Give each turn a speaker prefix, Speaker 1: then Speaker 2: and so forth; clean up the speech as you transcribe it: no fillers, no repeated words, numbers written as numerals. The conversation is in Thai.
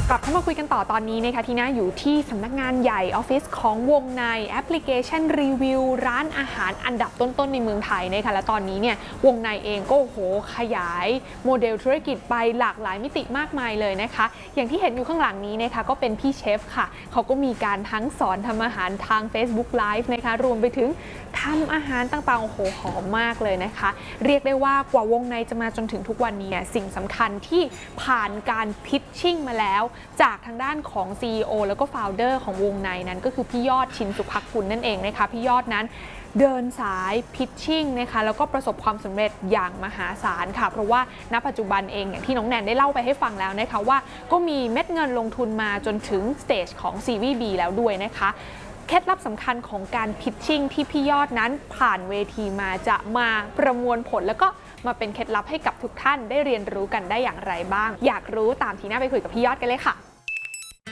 Speaker 1: กลับเข้ามาคุยกันต่อตอนนี้นะคะที่น่าอยู่ที่สำนักงานใหญ่ออฟฟิศของวงในแอปพลิเคชันรีวิวร้านอาหารอันดับต้นๆในเมืองไทยนะคะและตอนนี้เนี่ยวงในเองก็ขยายโมเดลธุรกิจไปหลากหลายมิติมากมายเลยนะคะอย่างที่เห็นอยู่ข้างหลังนี้นะคะก็เป็นพี่เชฟค่ะเขาก็มีการทั้งสอนทำอาหารทาง Facebook Live นะคะรวมไปถึงทำอาหารต่างๆหอมมากเลยนะคะเรียกได้ว่ากว่าวงในจะมาจนถึงทุกวันนี้สิ่งสำคัญที่ผ่านการพิชชิ่งมาแล้วจากทางด้านของ CEO แล้วก็ Founder ของวงในนั้นก็คือพี่ยอดชินสุภักกุลนั่นเองนะคะพี่ยอดนั้นเดินสายพิชชิ่งนะคะแล้วก็ประสบความสำเร็จอย่างมหาศาลค่ะเพราะว่าณปัจจุบันเองอย่างที่น้องแนนได้เล่าไปให้ฟังแล้วนะคะว่าก็มีเม็ดเงินลงทุนมาจนถึงสเตจของ Series B แล้วด้วยนะคะเคล็ดลับสำคัญของการพิชชิ่งที่พี่ยอดนั้นผ่านเวทีมาจะมาประมวลผลแล้วก็มาเป็นเคล็ดลับให้กับทุกท่านได้เรียนรู้กันได้อย่างไรบ้างอยากรู้ตามทีน่าไปคุยกับพี่ยอดกันเลยค่ะ